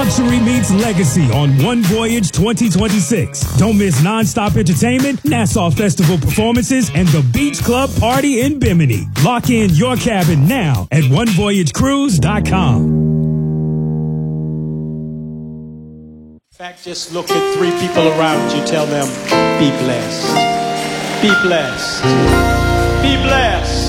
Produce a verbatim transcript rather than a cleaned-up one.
Luxury meets legacy on One Voyage twenty twenty-six. Don't miss nonstop entertainment, Nassau Festival performances, and the Beach Club Party in Bimini. Lock in your cabin now at one voyage cruise dot com. In fact, just look at three people around you. Tell them, be blessed. Be blessed. Be blessed.